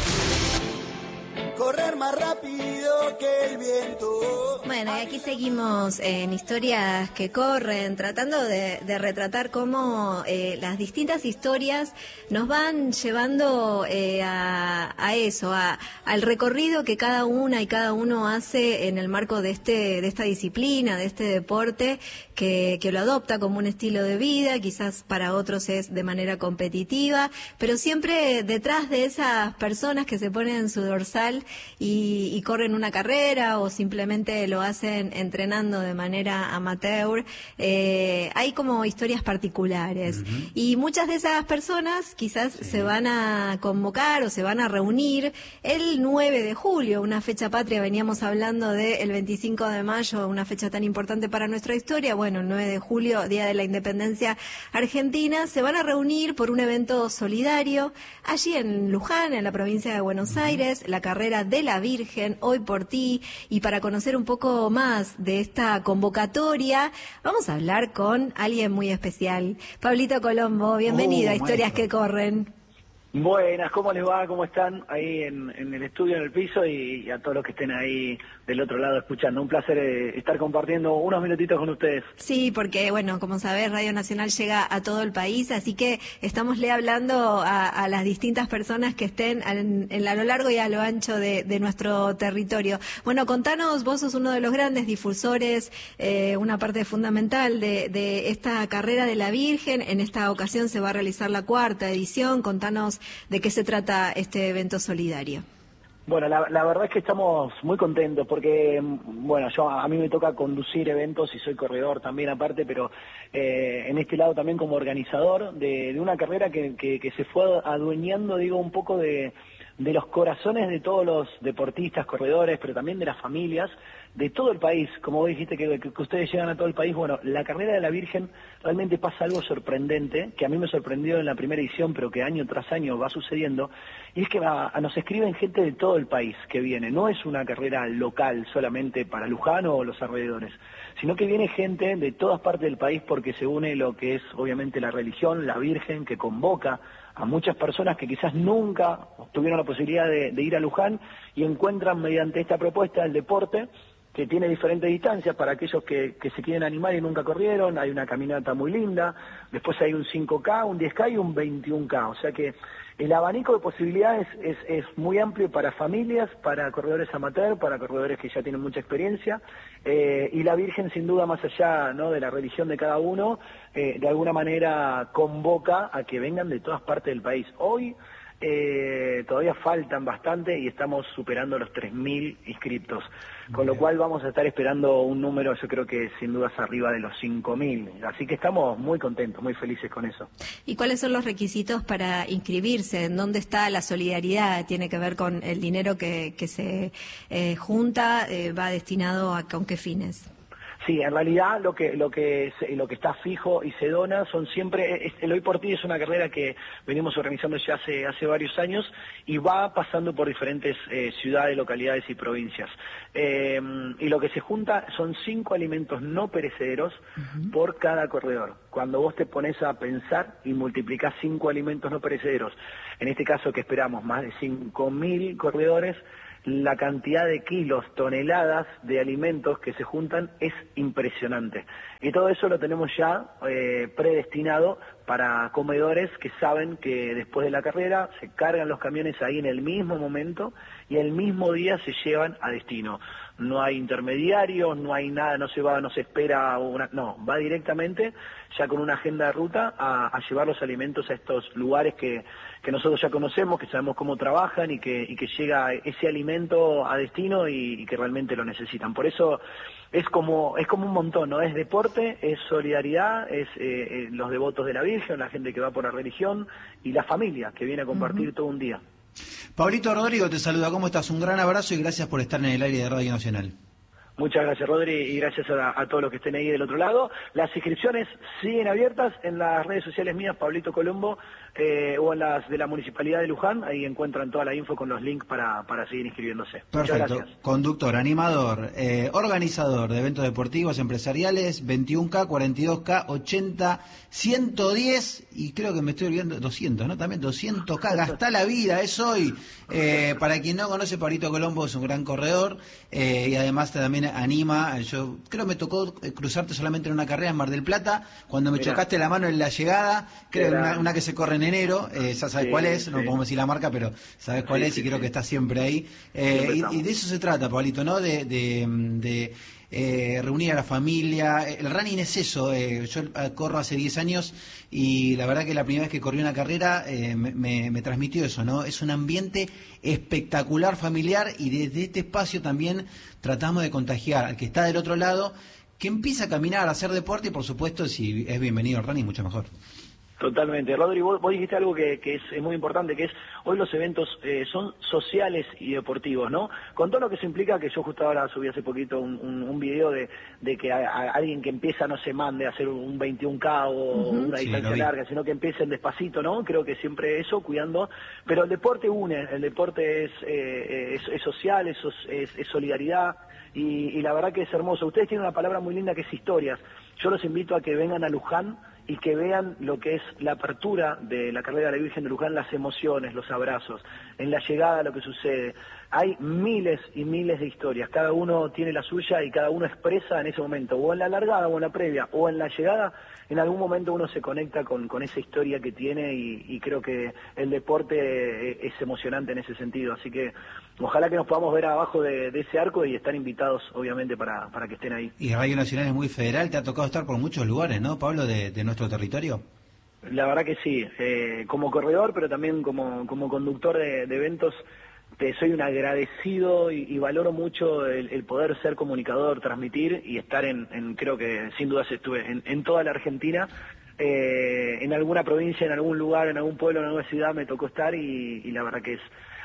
Correr más rápido que el viento. Bueno, y aquí seguimos en Historias que Corren, tratando de, de retratar cómo eh, las distintas historias nos van llevando eh, a, a eso, a, al recorrido que cada una y cada uno hace en el marco de este de esta disciplina, de este deporte, que, que lo adopta como un estilo de vida, quizás para otros es de manera competitiva, pero siempre detrás de esas personas que se ponen en su dorsal y, y corren una carrera o simplemente lo hacen entrenando de manera amateur, eh, hay como historias particulares. Uh-huh. Y muchas de esas personas quizás sí. se van a convocar o se van a reunir el nueve de julio, una fecha patria. Veníamos hablando del veinticinco de mayo, una fecha tan importante para nuestra historia. Bueno, el nueve de julio, Día de la Independencia Argentina, se van a reunir por un evento solidario allí en Luján, en la provincia de Buenos Aires, la carrera de la Virgen, Hoy por Ti. Y para conocer un poco más de esta convocatoria, vamos a hablar con alguien muy especial. Pablito Colombo, bienvenido uh, a Historias maestro. que Corren. Buenas, ¿cómo les va? ¿Cómo están ahí en, en el estudio, en el piso? Y, y a todos los que estén ahí del otro lado escuchando. Un placer eh, estar compartiendo unos minutitos con ustedes. Sí, porque, bueno, como sabés, Radio Nacional llega a todo el país, así que estámosle hablando a, a las distintas personas que estén en, en a lo largo y a lo ancho de, de nuestro territorio. Bueno, contanos, vos sos uno de los grandes difusores, eh, una parte fundamental de, de esta carrera de la Virgen. En esta ocasión se va a realizar la cuarta edición. Contanos de qué se trata este evento solidario. Bueno, la, la verdad es que estamos muy contentos porque, bueno, yo a mí me toca conducir eventos y soy corredor también aparte, pero eh, en este lado también como organizador de, de una carrera que, que, que se fue adueñando, digo, un poco de, de los corazones de todos los deportistas, corredores, pero también de las familias de todo el país. Como vos dijiste que, que, que ustedes llegan a todo el país, bueno, la carrera de la Virgen realmente pasa algo sorprendente, que a mí me sorprendió en la primera edición, pero que año tras año va sucediendo, y es que a, a nos escriben gente de todo el país que viene. No es una carrera local solamente para Luján o los alrededores, sino que viene gente de todas partes del país porque se une lo que es obviamente la religión, la Virgen, que convoca a muchas personas que quizás nunca tuvieron la posibilidad de, de ir a Luján y encuentran mediante esta propuesta el deporte, que tiene diferentes distancias para aquellos que, que se quieren animar y nunca corrieron. Hay una caminata muy linda, después hay un cinco K, un diez K y un veintiún K, o sea que el abanico de posibilidades es, es muy amplio para familias, para corredores amateur, para corredores que ya tienen mucha experiencia, eh, y la Virgen sin duda, más allá, ¿no?, de la religión de cada uno, eh, de alguna manera convoca a que vengan de todas partes del país. Hoy Eh, todavía faltan bastante y estamos superando los tres mil inscriptos, con lo cual vamos a estar esperando un número, yo creo que sin dudas arriba de los cinco mil, así que estamos muy contentos, muy felices con eso. ¿Y cuáles son los requisitos para inscribirse? ¿En dónde está la solidaridad? ¿Tiene que ver con el dinero que, que se eh, junta? Eh, ¿Va destinado a con qué fines? Sí, en realidad lo que lo que lo que está fijo y se dona son siempre, el Hoy por Ti es una carrera que venimos organizando ya hace hace varios años y va pasando por diferentes eh, ciudades, localidades y provincias. Eh, y lo que se junta son cinco alimentos no perecederos uh-huh. por cada corredor. Cuando vos te pones a pensar y multiplicás cinco alimentos no perecederos, en este caso que esperamos más de cinco mil corredores, la cantidad de kilos, toneladas de alimentos que se juntan es impresionante. Y todo eso lo tenemos ya eh, predestinado para comedores que saben que después de la carrera se cargan los camiones ahí en el mismo momento y el mismo día se llevan a destino. No hay intermediarios, no hay nada, no se va, no se espera una, no, va directamente ya con una agenda de ruta a, a llevar los alimentos a estos lugares que, que nosotros ya conocemos, que sabemos cómo trabajan y que, y que llega ese alimento a destino y, y que realmente lo necesitan. Por eso es como es como un montón, ¿no? Es deporte, es solidaridad, es eh, eh, los devotos de la Virgen, la gente que va por la religión y la familia que viene a compartir uh-huh. todo un día. Pablito Rodrigo te saluda, ¿cómo estás? Un gran abrazo y gracias por estar en el aire de Radio Nacional. Muchas gracias, Rodri, y gracias a, a todos los que estén ahí del otro lado. Las inscripciones siguen abiertas en las redes sociales mías, Pablito Colombo, eh, o en las de la Municipalidad de Luján. Ahí encuentran toda la info con los links para, para seguir inscribiéndose. Perfecto. Conductor, animador, eh, organizador de eventos deportivos, empresariales, veintiún K, cuarenta y dos K, ochenta, ciento diez y creo que me estoy olvidando, doscientos, ¿no? También doscientos K. Gastá la vida, es hoy. Eh, para quien no conoce, Pablito Colombo es un gran corredor eh, y además también anima. Yo creo que me tocó cruzarte solamente en una carrera en Mar del Plata, cuando me Mirá. chocaste la mano en la llegada, creo que una, una que se corre en enero, eh, ya sabes sí, cuál es, sí. no podemos decir la marca, pero sabes cuál sí, es y sí, creo sí. que está siempre ahí. Eh, siempre y, y de eso se trata, Pablito, ¿no? De, de, de eh, reunir a la familia. El running es eso, eh, yo corro hace diez años y la verdad que la primera vez que corrí una carrera eh, me, me, me transmitió eso, ¿no? Es un ambiente espectacular familiar y desde este espacio también tratamos de contagiar al que está del otro lado, que empieza a caminar, a hacer deporte y por supuesto si es bienvenido al running mucho mejor. Totalmente. Rodri, vos, vos dijiste algo que, que es, es muy importante, que es hoy los eventos eh, son sociales y deportivos, ¿no? Con todo lo que se implica, que yo justo ahora subí hace poquito un, un, un video de, de que a, a alguien que empieza no se mande a hacer un veintiún K o uh-huh. una distancia sí, larga, sino que empiecen despacito, ¿no? Creo que siempre eso, cuidando. Pero el deporte une, el deporte es, eh, es, es social, es, es, es solidaridad. Y, y la verdad que es hermoso. Ustedes tienen una palabra muy linda que es historias. Yo los invito a que vengan a Luján y que vean lo que es la apertura de la carrera de la Virgen de Luján, las emociones, los abrazos, en la llegada lo que sucede. Hay miles y miles de historias, cada uno tiene la suya y cada uno expresa en ese momento, o en la largada, o en la previa, o en la llegada, en algún momento uno se conecta con, con esa historia que tiene y, y creo que el deporte es emocionante en ese sentido, así que ojalá que nos podamos ver abajo de, de ese arco y están invitados obviamente para, para que estén ahí. Y Radio Nacional es muy federal, te ha tocado estar por muchos lugares, ¿no, Pablo, de, de nuestro territorio? La verdad que sí, eh, como corredor, pero también como, como conductor de, de eventos, te soy un agradecido y, y valoro mucho el, el poder ser comunicador, transmitir y estar en, en creo que sin dudas estuve en, en toda la Argentina, eh, en alguna provincia, en algún lugar, en algún pueblo, en alguna ciudad me tocó estar y, y la verdad que es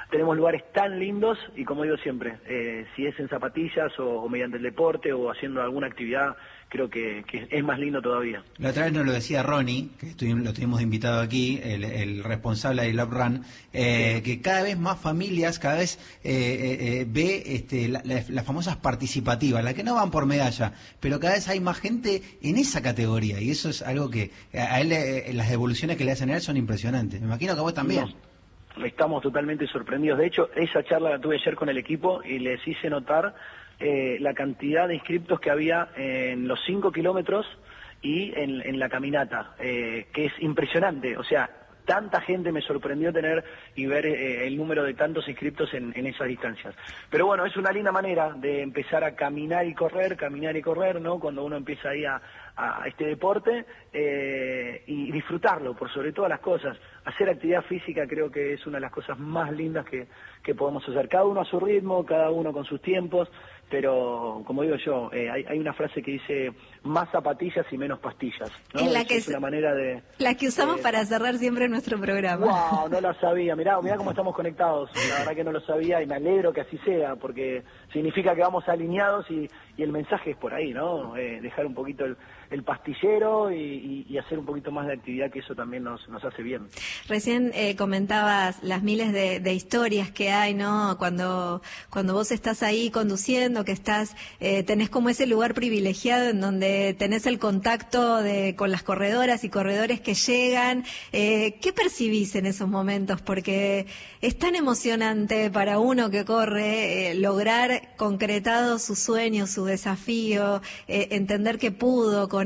tenemos lugares tan lindos y como digo siempre, eh, si es en zapatillas o, o mediante el deporte o haciendo alguna actividad, creo que, que es más lindo todavía. La otra vez nos lo decía Ronnie, que estuvimos, lo tuvimos invitado aquí, el, el responsable de Love Run, eh, sí. que cada vez más familias, cada vez eh, eh, ve este, la, la, las famosas participativas, las que no van por medalla, pero cada vez hay más gente en esa categoría y eso es algo que a él eh, las devoluciones que le hacen a él son impresionantes. Me imagino que a vos también. No, estamos totalmente sorprendidos. De hecho, esa charla la tuve ayer con el equipo y les hice notar Eh, la cantidad de inscriptos que había en los cinco kilómetros y en, en la caminata, eh, que es impresionante. O sea, tanta gente me sorprendió tener y ver eh, el número de tantos inscriptos en, en esas distancias. Pero bueno, es una linda manera de empezar a caminar y correr, caminar y correr, ¿no? Cuando uno empieza ahí a, a este deporte eh, y disfrutarlo, por sobre todas las cosas. Hacer actividad física creo que es una de las cosas más lindas que, que podemos hacer. Cada uno a su ritmo, cada uno con sus tiempos, pero como digo yo, eh, hay, hay una frase que dice más zapatillas y menos pastillas, ¿no? Es la Eso que es una manera de... La que usamos eh, para cerrar siempre nuestro programa. Wow, no lo sabía, mirá, mirá cómo estamos conectados, la verdad que no lo sabía y me alegro que así sea, porque significa que vamos alineados y, y el mensaje es por ahí, ¿no? Eh, dejar un poquito el, el pastillero y, y, y hacer un poquito más de actividad, que eso también nos, nos hace bien. Recién eh, comentabas las miles de, de historias que hay, ¿no? Cuando, cuando vos estás ahí conduciendo, que estás, eh, tenés como ese lugar privilegiado en donde tenés el contacto de, con las corredoras y corredores que llegan. Eh, ¿Qué percibís en esos momentos? Porque es tan emocionante para uno que corre eh, lograr concretado su sueño, su desafío, eh, entender que pudo con